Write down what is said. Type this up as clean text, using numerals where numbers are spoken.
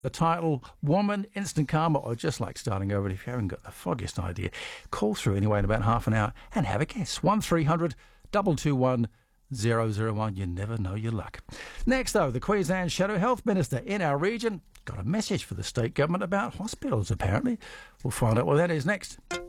The title, Woman, Instant Karma, or just like starting over. If you haven't got the foggiest idea, call through anyway in about half an hour and have a guess. 1300 221 001. You never know your luck. Next, though, the Queensland Shadow Health Minister in our region got a message for the state government about hospitals, apparently. We'll find out what that is next.